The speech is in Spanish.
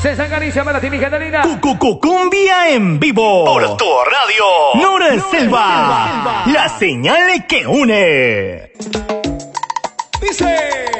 César Galicia para ti, mi Catalina. Cumbia en vivo. Por tu radio. Nora Selva. La señal que une. Dice...